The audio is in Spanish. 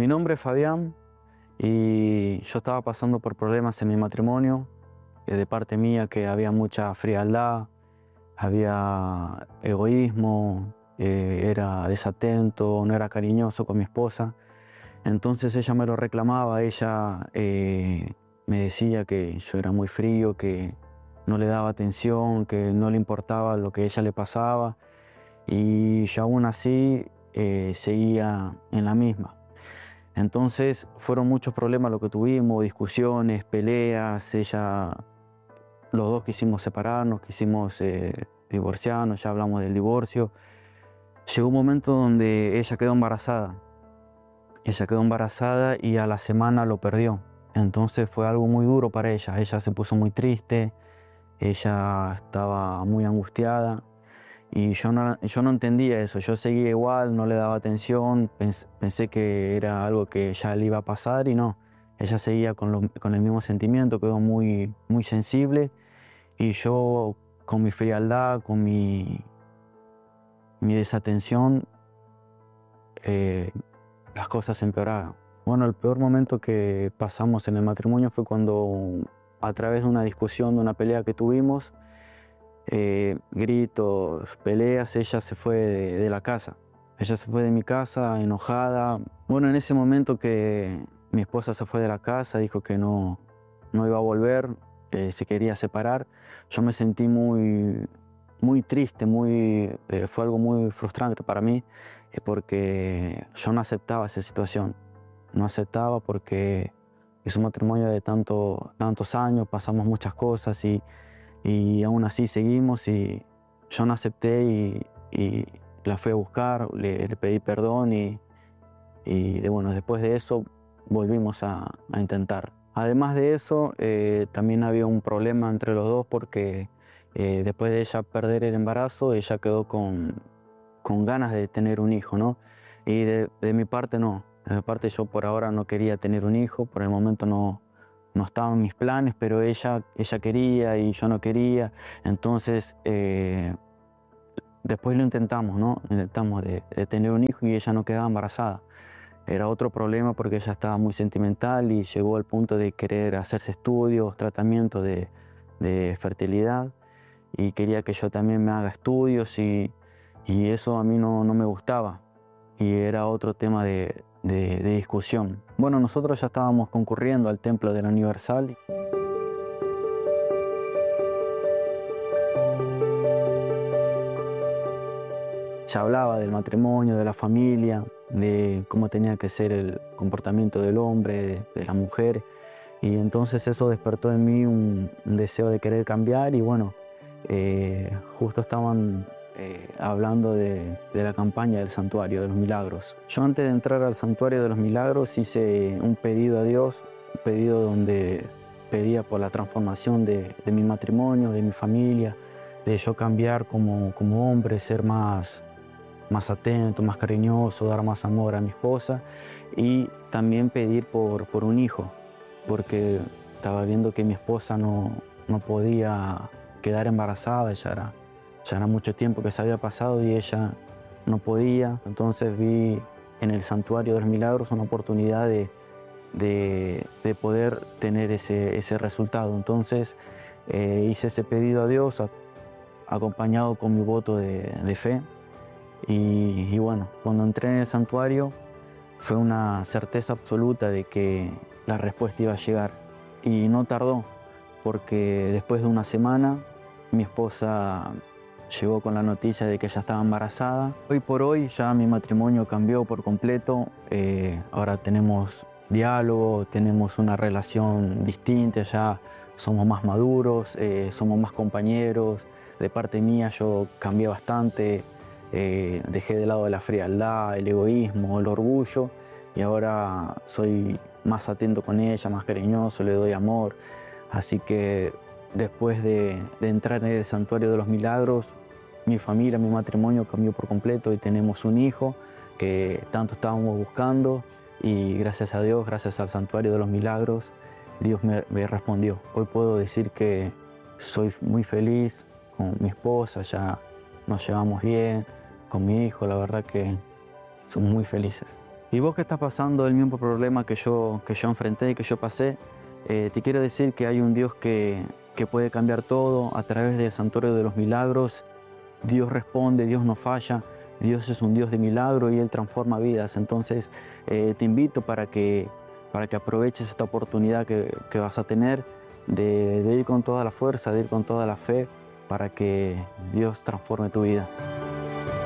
Mi nombre es Fabián y yo estaba pasando por problemas en mi matrimonio, de parte mía que había mucha frialdad, había egoísmo, era desatento, no era cariñoso con mi esposa. Entonces ella me lo reclamaba, ella me decía que yo era muy frío, que no le daba atención, que no le importaba lo que a ella le pasaba, y yo aún así seguía en la misma. Entonces fueron muchos problemas lo que tuvimos, discusiones, peleas. Los dos quisimos separarnos, quisimos divorciarnos, ya hablamos del divorcio. Llegó un momento donde ella quedó embarazada. Ella quedó embarazada y a la semana lo perdió. Entonces fue algo muy duro para ella. Ella se puso muy triste, ella estaba muy angustiada. Y yo no entendía eso, yo seguía igual, no le daba atención, pensé que era algo que ya le iba a pasar y no. Ella seguía con el mismo sentimiento, quedó muy, muy sensible, y yo con mi frialdad, con mi desatención, las cosas empeoraron. Bueno, el peor momento que pasamos en el matrimonio fue cuando, a través de una discusión, de una pelea que tuvimos, gritos, peleas, ella se fue de la casa. Ella se fue de mi casa enojada. Bueno, en ese momento que mi esposa se fue de la casa, dijo que no iba a volver, se quería separar. Yo me sentí muy, muy triste, fue algo muy frustrante para mí, porque yo no aceptaba esa situación. No aceptaba porque es un matrimonio de tantos años, pasamos muchas cosas y aún así seguimos, y yo no acepté y la fui a buscar, le pedí perdón bueno, después de eso volvimos a intentar. Además de eso, también había un problema entre los dos porque después de ella perder el embarazo, ella quedó con ganas de tener un hijo, ¿no? Y de mi parte no. De mi parte yo por ahora no quería tener un hijo, por el momento no estaban mis planes, pero ella quería y yo no quería. Entonces, después lo intentamos, ¿no? Intentamos de tener un hijo y ella no quedaba embarazada. Era otro problema porque ella estaba muy sentimental y llegó al punto de querer hacerse estudios, tratamientos de fertilidad, y quería que yo también me haga estudios, y eso a mí no me gustaba, y era otro tema de discusión. Bueno, nosotros ya estábamos concurriendo al Templo de la Universal. Se hablaba del matrimonio, de la familia, de cómo tenía que ser el comportamiento del hombre, de la mujer, y entonces eso despertó en mí un deseo de querer cambiar. Y bueno, justo estaban hablando de la campaña del Santuario de los Milagros. Yo, antes de entrar al Santuario de los Milagros, hice un pedido a Dios, un pedido donde pedía por la transformación de mi matrimonio, de mi familia, de yo cambiar como hombre, ser más atento, más cariñoso, dar más amor a mi esposa, y también pedir por un hijo, porque estaba viendo que mi esposa no podía quedar embarazada. Ya era mucho tiempo que se había pasado y ella no podía. Entonces vi en el Santuario de los Milagros una oportunidad de poder tener ese resultado. Entonces hice ese pedido a Dios, acompañado con mi voto de fe. Y bueno, cuando entré en el santuario fue una certeza absoluta de que la respuesta iba a llegar. Y no tardó, porque después de una semana mi esposa llegó con la noticia de que ella estaba embarazada. Hoy por hoy ya mi matrimonio cambió por completo. Ahora tenemos diálogo, tenemos una relación distinta, ya somos más maduros, somos más compañeros. De parte mía yo cambié bastante. Dejé de lado la frialdad, el egoísmo, el orgullo, y ahora soy más atento con ella, más cariñoso, le doy amor. Así que después de entrar en el Santuario de los Milagros, mi familia, mi matrimonio cambió por completo y tenemos un hijo que tanto estábamos buscando, y gracias a Dios, gracias al Santuario de los Milagros, Dios me respondió. Hoy puedo decir que soy muy feliz con mi esposa, ya nos llevamos bien. Con mi hijo, la verdad que somos muy felices. Y vos que estás pasando el mismo problema que yo enfrenté y que yo pasé, te quiero decir que hay un Dios que puede cambiar todo a través del Santuario de los Milagros. Dios responde, Dios no falla, Dios es un Dios de milagro y Él transforma vidas. Entonces te invito para que aproveches esta oportunidad que vas a tener de ir con toda la fuerza, de ir con toda la fe para que Dios transforme tu vida.